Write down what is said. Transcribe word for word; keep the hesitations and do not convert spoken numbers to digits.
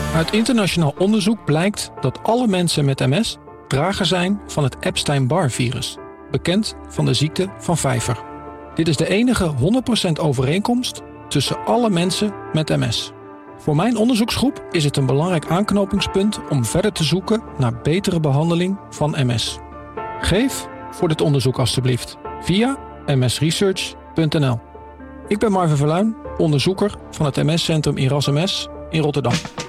Uit internationaal onderzoek blijkt dat alle mensen met M S drager zijn van het Epstein-Barr-virus, bekend van de ziekte van Vijver. Dit is de enige honderd procent overeenkomst tussen alle mensen met M S. Voor mijn onderzoeksgroep is het een belangrijk aanknopingspunt om verder te zoeken naar betere behandeling van M S. Geef voor dit onderzoek alstublieft via m s research punt n l. Ik ben Marvin Verluijn, onderzoeker van het M S-centrum Erasmus in Rotterdam.